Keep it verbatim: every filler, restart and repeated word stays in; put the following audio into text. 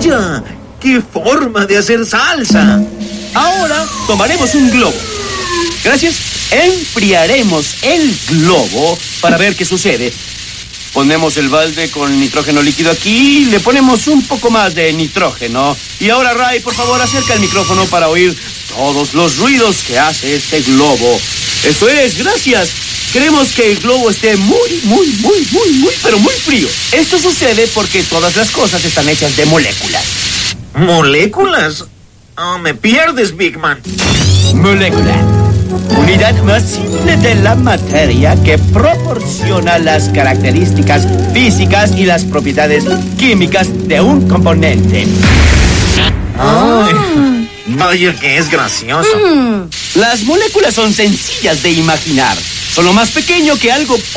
¡Vaya! ¡Qué forma de hacer salsa! Ahora tomaremos un globo. Gracias. Enfriaremos el globo para ver qué sucede. Ponemos el balde con nitrógeno líquido aquí y le ponemos un poco más de nitrógeno. Y ahora, Ray, por favor, acerca el micrófono para oír todos los ruidos que hace este globo. Eso es, gracias. Queremos que el globo esté muy, muy, muy, muy, muy, pero muy frío. Esto sucede porque todas las cosas están hechas de moléculas. ¿Moléculas? Oh, me pierdes, Big Man. Molécula. Unidad más simple de la materia que proporciona las características físicas y las propiedades químicas de un componente. Ay, vaya que es gracioso. Las moléculas son sencillas de imaginar. Son lo más pequeño que algo